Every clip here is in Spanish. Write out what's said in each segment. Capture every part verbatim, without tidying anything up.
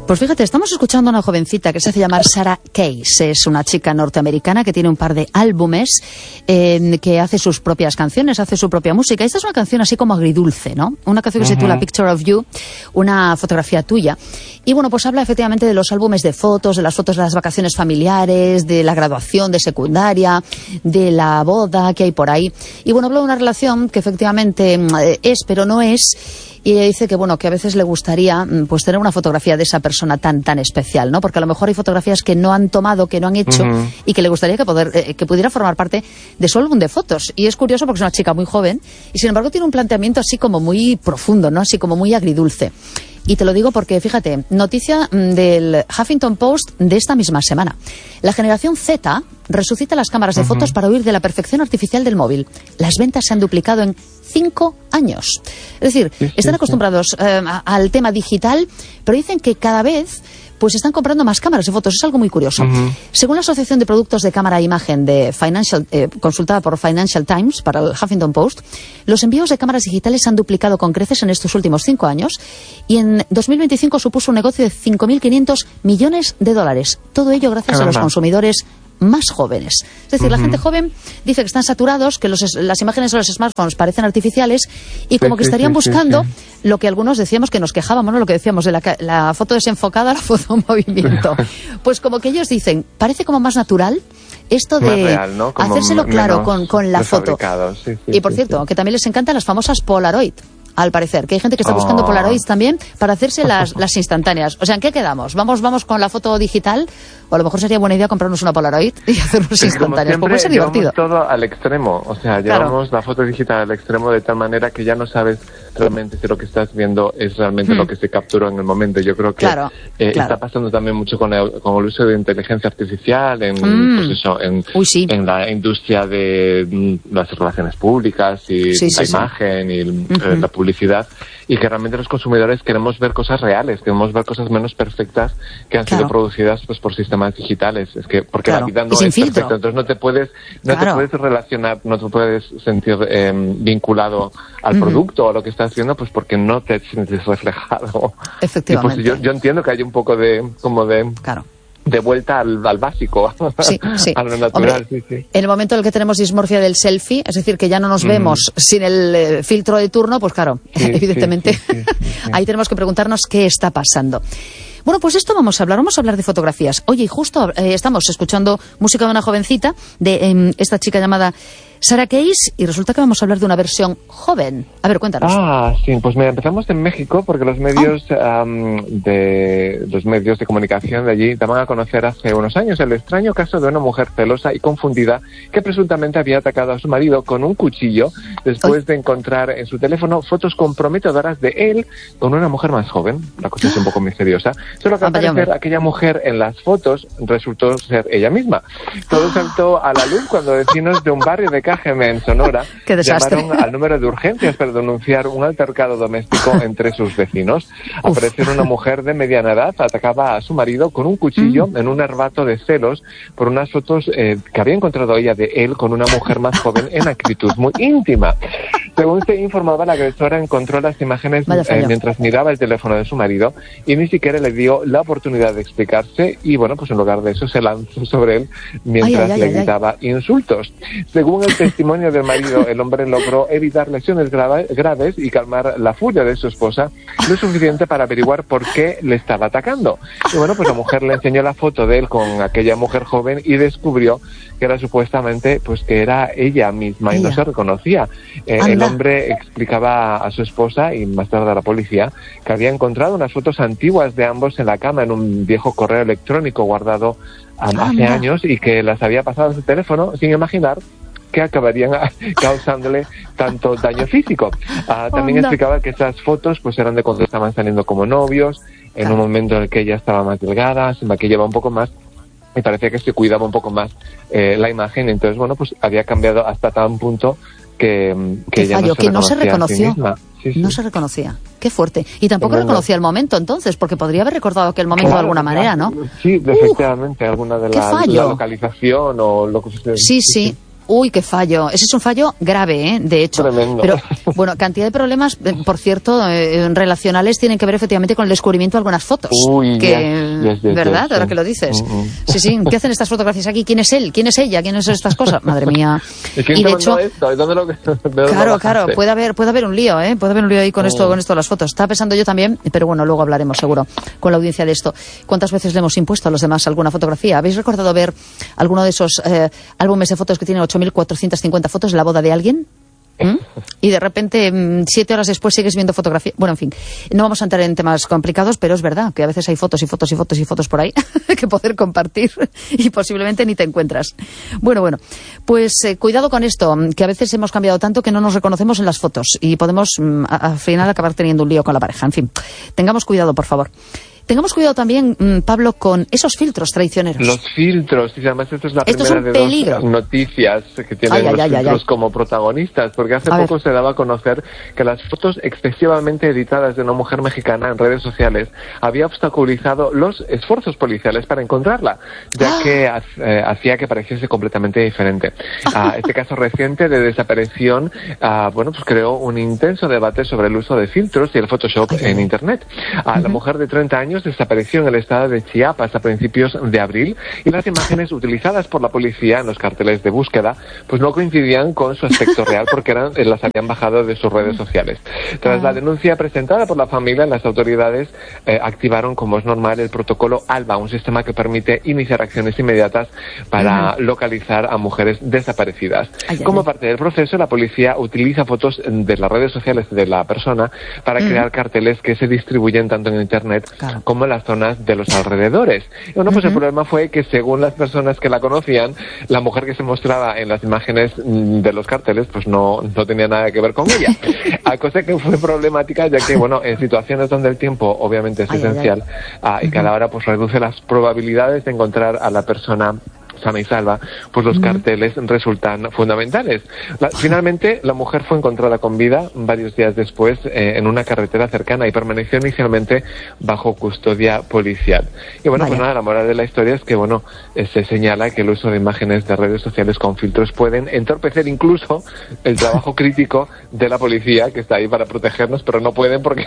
Pues fíjate, estamos escuchando a una jovencita que se hace llamar Sarah Case. Es una chica norteamericana que tiene un par de álbumes, eh, que hace sus propias canciones, hace su propia música. Esta es una canción así como agridulce, ¿no? Una canción que uh-huh. se titula Picture of You, una fotografía tuya. Y bueno, pues habla efectivamente de los álbumes de fotos, de las fotos de las vacaciones familiares, de la graduación de secundaria, de la boda que hay por ahí. Y bueno, habla de una relación que efectivamente eh, es, pero no es. Y ella dice que, bueno, que a veces le gustaría pues tener una fotografía de esa persona tan tan especial, ¿no? Porque a lo mejor hay fotografías que no han tomado, que no han hecho, uh-huh. y que le gustaría que, poder, eh, que pudiera formar parte de su álbum de fotos. Y es curioso porque es una chica muy joven y, sin embargo, tiene un planteamiento así como muy profundo, ¿no? Así como muy agridulce. Y te lo digo porque, fíjate, noticia del Huffington Post de esta misma semana. La generación Z resucita las cámaras de uh-huh. fotos para huir de la perfección artificial del móvil. Las ventas se han duplicado en cinco años. Es decir, sí, sí, están acostumbrados sí. eh, al tema digital, pero dicen que cada vez pues están comprando más cámaras de fotos. Es algo muy curioso. Uh-huh. Según la Asociación de Productos de Cámara e Imagen de Financial, eh, consultada por Financial Times para el Huffington Post, los envíos de cámaras digitales se han duplicado con creces en estos últimos cinco años y en dos mil veinticinco supuso un negocio de cinco mil quinientos millones de dólares. Todo ello gracias Caramba. a los consumidores más jóvenes. Es decir, uh-huh. la gente joven dice que están saturados, que los, las imágenes de los smartphones parecen artificiales y como sí, que estarían sí, sí, buscando sí, sí. lo que algunos decíamos que nos quejábamos, ¿no? Lo que decíamos de la, la foto desenfocada, la foto en movimiento. Pues como que ellos dicen, parece como más natural esto de real, ¿no? hacérselo claro con, con la foto. Sí, sí, y por sí, cierto, sí. que también les encantan las famosas Polaroid. Al parecer, que hay gente que está buscando oh. Polaroids también para hacerse las, las instantáneas. O sea, ¿en qué quedamos? ¿Vamos vamos con la foto digital? O a lo mejor sería buena idea comprarnos una Polaroid y hacernos sí, instantáneas. Porque puede ser divertido. Todo al extremo. O sea, claro. llevamos la foto digital al extremo de tal manera que ya no sabes realmente si lo que estás viendo es realmente hmm. lo que se capturó en el momento. Yo creo que claro, eh, claro. está pasando también mucho con el, con el uso de inteligencia artificial en, mm. pues eso, en, Uy, sí. en la industria de mm, las relaciones públicas y sí, la sí, imagen sí. y uh-huh. eh, la publicidad. Y que realmente los consumidores queremos ver cosas reales, queremos ver cosas menos perfectas que han claro. sido producidas pues por sistemas digitales. Es que porque claro. la vida no es perfecta, entonces no te puedes no claro. te puedes relacionar, no te puedes sentir eh, vinculado al uh-huh. producto o a lo que estás haciendo, pues porque no te sientes reflejado. Efectivamente. Y pues yo, yo entiendo que hay un poco de como de claro. de vuelta al, al básico, sí, sí. a lo natural. Hombre, sí, sí. En el momento en el que tenemos dismorfia del selfie, es decir, que ya no nos mm. vemos sin el eh, filtro de turno, pues claro, sí, evidentemente, sí, sí, sí, sí, sí. ahí tenemos que preguntarnos qué está pasando. Bueno, pues esto vamos a hablar, vamos a hablar de fotografías. Oye, y justo eh, estamos escuchando música de una jovencita, de eh, esta chica llamada Sarah Case, y resulta que vamos a hablar de una versión joven. A ver, cuéntanos. Ah, sí, pues mira, empezamos en México porque los medios oh. um, de los medios de comunicación de allí daban a conocer hace unos años el extraño caso de una mujer celosa y confundida que presuntamente había atacado a su marido con un cuchillo después oh. de encontrar en su teléfono fotos comprometedoras de él con una mujer más joven. La cosa es un poco misteriosa. Solo que al parecer aquella mujer en las fotos resultó ser ella misma. Todo saltó a la luz cuando vecinos de un barrio de Cájeme, en Sonora, llamaron al número de urgencias para denunciar un altercado doméstico entre sus vecinos. Apareció una mujer de mediana edad, atacaba a su marido con un cuchillo mm. en un arrebato de celos por unas fotos eh, que había encontrado ella de él con una mujer más joven en actitud muy íntima. Según se informaba, la agresora encontró las imágenes eh, mientras miraba el teléfono de su marido y ni siquiera le dio la oportunidad de explicarse y, bueno, pues en lugar de eso se lanzó sobre él mientras ay, ay, le ay, gritaba ay. insultos. Según el testimonio del marido, el hombre logró evitar lesiones grave, graves y calmar la furia de su esposa lo suficiente para averiguar por qué le estaba atacando. Y bueno, pues la mujer le enseñó la foto de él con aquella mujer joven y descubrió que era supuestamente, pues que era ella misma y ella. no se reconocía. Eh, el hombre explicaba a su esposa y más tarde a la policía que había encontrado unas fotos antiguas de ambos en la cama en un viejo correo electrónico guardado um, hace años y que las había pasado a su teléfono sin imaginar que acabarían causándole tanto daño físico. Uh, también Onda. explicaba que esas fotos pues eran de cuando estaban saliendo como novios, en claro. un momento en el que ella estaba más delgada, se maquillaba un poco más y parecía que se cuidaba un poco más eh, la imagen. Entonces, bueno, pues había cambiado hasta tal punto que, que ella fallo, no se que no se reconoció. Sí sí, sí. No se reconocía. Qué fuerte. Y tampoco reconocía el momento entonces, porque podría haber recordado aquel momento claro, de alguna manera, ¿no? Sí, efectivamente, uh, alguna de la, la localización o lo que sucede. Sí, sí. Uy, qué fallo. Ese es un fallo grave, ¿eh? De hecho. Tremendo. Pero, bueno, cantidad de problemas, eh, por cierto, eh, relacionales tienen que ver efectivamente con el descubrimiento de algunas fotos. Uy, que, yes, yes, yes, ¿verdad? yes, Ahora yes. que lo dices. Mm, mm. Sí, sí. ¿Qué hacen estas fotografías aquí? ¿Quién es él? ¿Quién es ella? ¿Quiénes son estas cosas? Madre mía. ¿Y quién Y te de mandó hecho, esto? ¿Y dónde lo, de dónde lo claro, bajaste? claro, puede haber, puede haber un lío, ¿eh? Puede haber un lío ahí con esto, Mm. con esto de las fotos. Estaba pensando yo también, pero bueno, luego hablaremos seguro con la audiencia de esto. ¿Cuántas veces le hemos impuesto a los demás alguna fotografía? ¿Habéis recordado ver alguno de esos eh, álbumes de fotos que tienen ocho mil cuatrocientas cincuenta fotos de la boda de alguien? ¿Mm? Y de repente, mm, siete horas después sigues viendo fotografía. Bueno, en fin, no vamos a entrar en temas complicados, pero es verdad que a veces hay fotos y fotos y fotos y fotos por ahí que poder compartir y posiblemente ni te encuentras. Bueno, bueno, pues eh, cuidado con esto, que a veces hemos cambiado tanto que no nos reconocemos en las fotos y podemos mm, a- al final acabar teniendo un lío con la pareja. En fin, tengamos cuidado, por favor. Tengamos cuidado también, mm, Pablo, con esos filtros traicioneros. Los filtros, y además esto es la Esto es primera un de peligro. dos noticias que tienen Ay, ay, los ay, ay, filtros ay. como protagonistas, porque hace A poco ver. se daba a conocer que las fotos excesivamente editadas de una mujer mexicana en redes sociales había obstaculizado los esfuerzos policiales para encontrarla, ya Ah. que ha- eh, hacía que pareciese completamente diferente. Ah, este caso reciente de desaparición, ah, bueno, pues creó un intenso debate sobre el uso de filtros y el Photoshop Ay, ay, en ay. Internet. Ah, La mujer de treinta años desapareció en el estado de Chiapas a principios de abril y las imágenes utilizadas por la policía en los carteles de búsqueda pues no coincidían con su aspecto real porque eran, eh, las habían bajado de sus redes sociales. Tras la denuncia presentada por la familia, las autoridades eh, activaron, como es normal, el protocolo ALBA, un sistema que permite iniciar acciones inmediatas para localizar a mujeres desaparecidas. Ay, ay, Como ay. parte del proceso, la policía utiliza fotos de las redes sociales de la persona para crear carteles que se distribuyen tanto en Internet Claro. como en las zonas de los alrededores. Y bueno, pues el problema fue que según las personas que la conocían, la mujer que se mostraba en las imágenes mm, de los carteles, pues no, no tenía nada que ver con ella. A cosa que fue problemática, ya que, bueno, en situaciones donde el tiempo obviamente es Ay, ay, ay. esencial ah, y cada hora pues reduce las probabilidades de encontrar a la persona sana y salva, pues los carteles resultan fundamentales. La- finalmente, la mujer fue encontrada con vida varios días después eh, en una carretera cercana y permaneció inicialmente bajo custodia policial. Y bueno, Vaya. pues nada, la moral de la historia es que, bueno, eh, se señala que el uso de imágenes de redes sociales con filtros pueden entorpecer incluso el trabajo crítico de la policía, que está ahí para protegernos, pero no pueden porque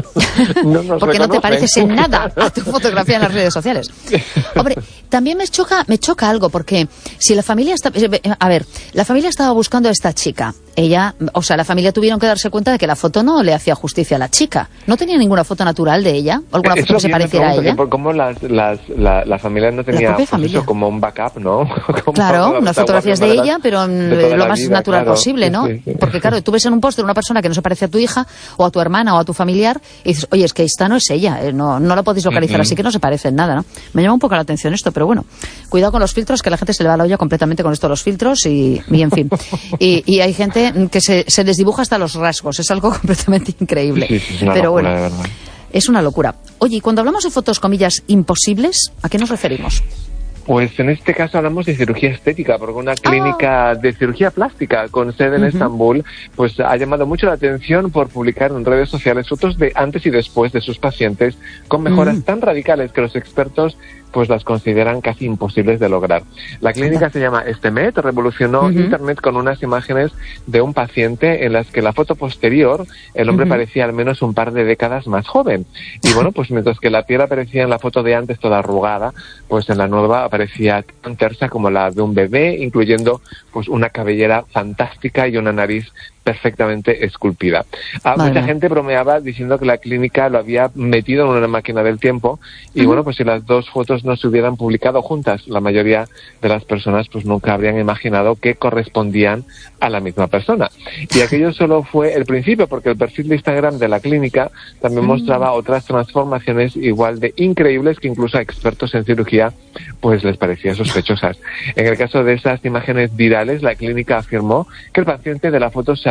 no nos Porque no te reconocen. pareces en nada a tu fotografía en las redes sociales. Hombre, también me choca, me choca algo, porque si la familia está... A ver, la familia estaba buscando a esta chica. Ella, o sea, la familia tuvieron que darse cuenta de que la foto no le hacía justicia a la chica. ¿No tenía ninguna foto natural de ella? ¿O alguna Eso foto que se bien me pareciera a pregunto, ella? que por cómo las, las, la, la familia no tenía propia pues familia. eso, como un backup, ¿no? Como Claro, para unas fotografías de guardarlas ella, pero de toda mm, lo la más vida, natural claro. posible, Sí, ¿no? sí, sí. Porque claro, tú ves en un póster una persona que no se parece a tu hija, o a tu hermana, o a tu familiar, y dices, oye, es que esta no es ella, eh, no, no la podéis localizar, Ujú. así que no se parece en nada, ¿no? Me llama un poco la atención esto, pero bueno, cuidado con los filtros, que a la gente se le va la olla completamente con esto de los filtros, y, y en fin. Y, y hay gente que se, se desdibuja hasta los rasgos, es algo completamente increíble. Sí, sí, es una pero locura, bueno, de verdad. es una locura. Oye, y cuando hablamos de fotos, comillas, imposibles, ¿a qué nos referimos? Pues en este caso hablamos de cirugía estética, porque una clínica de cirugía plástica con sede en Ujú. Estambul, pues ha llamado mucho la atención por publicar en redes sociales fotos de antes y después de sus pacientes con mejoras Mm. tan radicales que los expertos pues las consideran casi imposibles de lograr. La clínica Anda. se llama Estemet, revolucionó Ujú. Internet con unas imágenes de un paciente en las que la foto posterior el hombre Ujú. parecía al menos un par de décadas más joven. Y bueno, pues mientras que la piel aparecía en la foto de antes toda arrugada, pues en la nueva aparecía tan tersa como la de un bebé, incluyendo pues una cabellera fantástica y una nariz perfectamente esculpida. Ah, Madre mucha mía. gente bromeaba diciendo que la clínica lo había metido en una máquina del tiempo y Ujú. bueno, pues si las dos fotos no se hubieran publicado juntas, la mayoría de las personas pues nunca habrían imaginado que correspondían a la misma persona. Y aquello solo fue el principio, porque el perfil de Instagram de la clínica también Mm. mostraba otras transformaciones igual de increíbles que incluso a expertos en cirugía pues les parecían sospechosas. En el caso de esas imágenes virales, la clínica afirmó que el paciente de la foto se había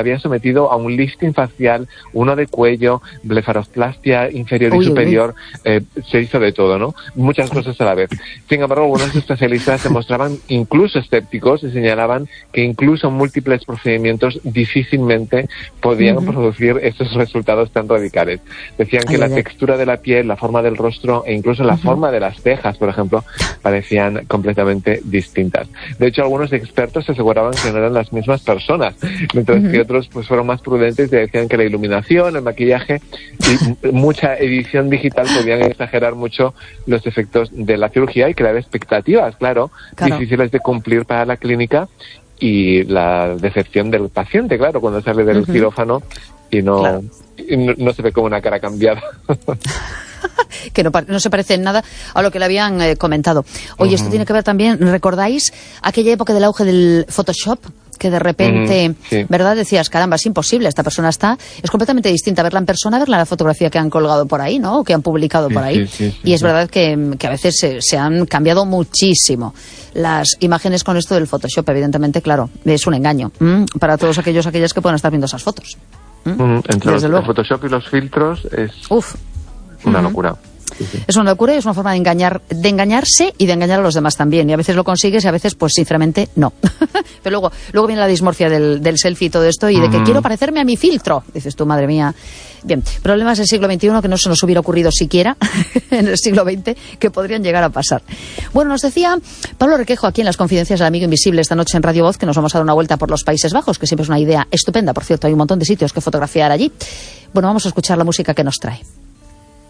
habían sometido a un lifting facial, uno de cuello, blefaroplastia inferior y uy, superior, uy. Eh, se hizo de todo, ¿no? Muchas cosas a la vez. Sin embargo, algunos especialistas se mostraban incluso escépticos y señalaban que incluso múltiples procedimientos difícilmente podían uh-huh. producir esos resultados tan radicales. Decían que ay, la ay, textura ay. de la piel, la forma del rostro e incluso la uh-huh. forma de las cejas, por ejemplo, parecían completamente distintas. De hecho, algunos expertos aseguraban que no eran las mismas personas, mientras uh-huh. que otros pues fueron más prudentes y decían que la iluminación, el maquillaje y mucha edición digital podían exagerar mucho los efectos de la cirugía y crear expectativas, claro, claro. difíciles de cumplir para la clínica y la decepción del paciente, claro, cuando sale del uh-huh. quirófano y no, claro. y no, no se ve como una cara cambiada. que no, no se parece en nada a lo que le habían eh, comentado. Oye, uh-huh. esto tiene que ver también, ¿recordáis aquella época del auge del Photoshop? Que de repente, uh-huh, sí. ¿verdad? Decías, caramba, es imposible, esta persona está... Es completamente distinta verla en persona, verla en la fotografía que han colgado por ahí, ¿no? O que han publicado sí, por ahí. Sí, sí, sí, y es sí. verdad que, que a veces se, se han cambiado muchísimo las imágenes con esto del Photoshop. Evidentemente, claro, es un engaño ¿m? para todos aquellos aquellas que puedan estar viendo esas fotos. Uh-huh. Entre los, el Photoshop y los filtros es Uf. una uh-huh. locura. Sí, sí. Es una locura y es una forma de engañar, de engañarse y de engañar a los demás también. Y a veces lo consigues y a veces, pues sinceramente, no. Pero luego, luego viene la dismorfia del, del selfie y todo esto y de que mm. quiero parecerme a mi filtro. Dices tú, madre mía. Bien, problemas del siglo veintiuno que no se nos hubiera ocurrido siquiera en el siglo veinte que podrían llegar a pasar. Bueno, nos decía Pablo Requejo aquí en las Confidencias del Amigo Invisible esta noche en Radio Voz que nos vamos a dar una vuelta por los Países Bajos, que siempre es una idea estupenda. Por cierto, hay un montón de sitios que fotografiar allí. Bueno, vamos a escuchar la música que nos trae.